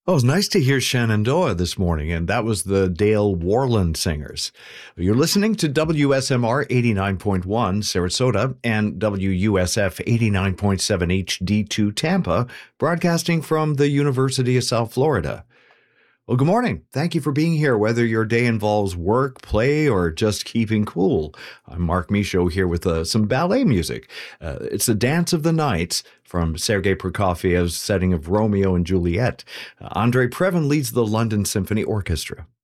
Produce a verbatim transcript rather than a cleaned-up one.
Oh, it was nice to hear Shenandoah this morning, and that was the Dale Warland Singers. You're listening to W S M R eighty-nine point one Sarasota and W U S F eighty-nine point seven H D two Tampa, broadcasting from the University of South Florida. Well, good morning. Thank you for being here, whether your day involves work, play, or just keeping cool. I'm Mark Michaud here with uh, some ballet music. Uh, it's the Dance of the Nights from Sergei Prokofiev's setting of Romeo and Juliet. Uh, Andrei Previn leads the London Symphony Orchestra.